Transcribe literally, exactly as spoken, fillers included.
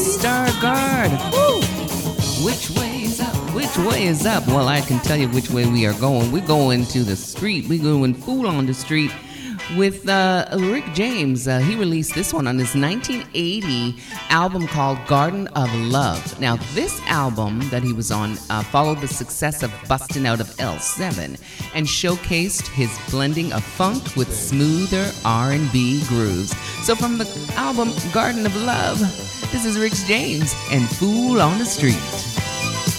Stargard. Woo! Which way is up? Which way is up? Well, I can tell you which way we are going. We're going to the street. We're going Fool on the Street with uh, Rick James. Uh, he released this one on his nineteen eighty album called Garden of Love. Now, this album that he was on uh, followed the success of Bustin' Out of L seven and showcased his blending of funk with smoother R and B grooves. So from the album Garden of Love, this is Rick James and Fool on the Street.